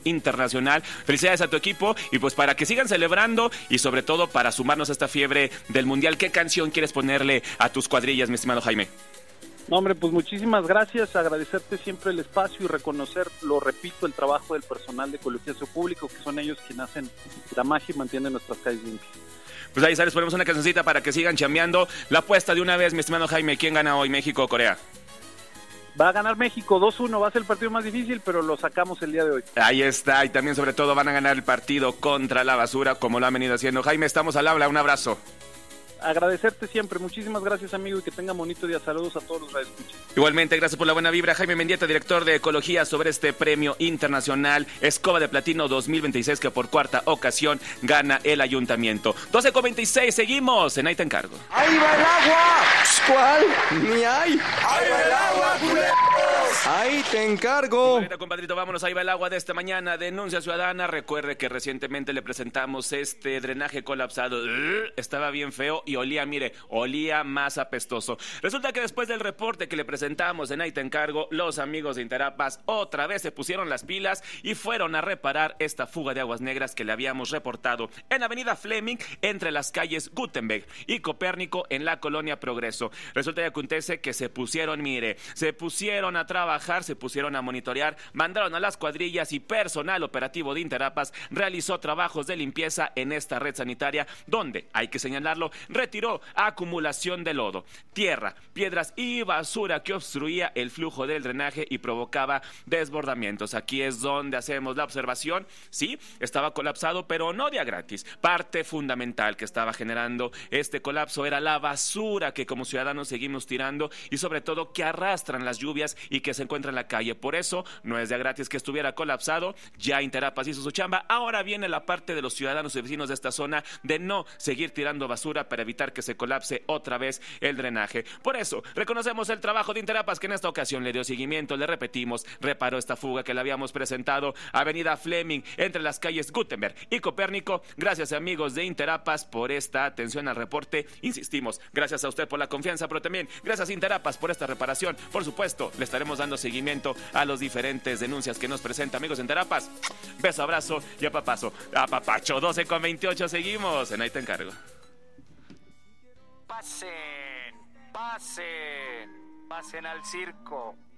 internacional. Felicidades a tu equipo y pues para que sigan celebrando y sobre todo para sumarnos a esta fiebre del Mundial. ¿Qué canción quieres ponerle a tus cuadrillas, mi estimado Jaime? No, hombre, pues muchísimas gracias, agradecerte siempre el espacio y reconocer, lo repito, el trabajo del personal de Colegiación Público, que son ellos quienes hacen la magia y mantienen nuestras calles limpias. Pues ahí les ponemos una cancioncita para que sigan chambeando. La apuesta de una vez, mi estimado Jaime, ¿quién gana hoy, México o Corea? Va a ganar México 2-1, va a ser el partido más difícil, pero lo sacamos el día de hoy. Ahí está, y también sobre todo van a ganar el partido contra la basura, como lo han venido haciendo. Jaime, estamos al habla, un abrazo. Agradecerte siempre, muchísimas gracias, amigo, y que tengan bonito día. Saludos a todos los radioescuchas. Igualmente, gracias por la buena vibra. Jaime Mendieta, director de Ecología, sobre este premio internacional Escoba de Platino 2026, que por cuarta ocasión gana el ayuntamiento. 12:26, seguimos en Ahí Te Encargo. ¡Ahí va el agua! ¿Cuál? Ni hay. ¡Ahí va el agua, culeros! ¡Ahí te encargo! Compadrito, vámonos, ahí va el agua de esta mañana. Denuncia ciudadana. Recuerde que recientemente le presentamos este drenaje colapsado. Estaba bien feo y olía más apestoso. Resulta que después del reporte que le presentamos en Ahí Te Encargo, los amigos de Interapas otra vez se pusieron las pilas y fueron a reparar esta fuga de aguas negras que le habíamos reportado en Avenida Fleming, entre las calles Gutenberg y Copérnico, en la colonia Progreso. Resulta y acontece que se pusieron a trabajar, se pusieron a monitorear, mandaron a las cuadrillas y personal operativo de Interapas realizó trabajos de limpieza en esta red sanitaria, donde, hay que señalarlo, retiró acumulación de lodo, tierra, piedras y basura que obstruía el flujo del drenaje y provocaba desbordamientos. Aquí es donde hacemos la observación. Sí, estaba colapsado, pero no de a gratis. Parte fundamental que estaba generando este colapso era la basura que como ciudadanos seguimos tirando y sobre todo que arrastran las lluvias y que se encuentra en la calle. Por eso no es de a gratis que estuviera colapsado. Ya Interapas hizo su chamba. Ahora viene la parte de los ciudadanos y vecinos de esta zona de no seguir tirando basura para evitar que se colapse otra vez el drenaje. Por eso reconocemos el trabajo de Interapas, que en esta ocasión le dio seguimiento, le repetimos, reparó esta fuga que le habíamos presentado, Avenida Fleming, entre las calles Gutenberg y Copérnico. Gracias, amigos de Interapas, por esta atención al reporte. Insistimos, gracias a usted por la confianza, pero también gracias a Interapas por esta reparación. Por supuesto, le estaremos dando seguimiento a los diferentes denuncias que nos presenta, amigos de Interapas. Beso, abrazo y apapacho. 12:28, seguimos en Ahí Te Encargo. Pasen al circo.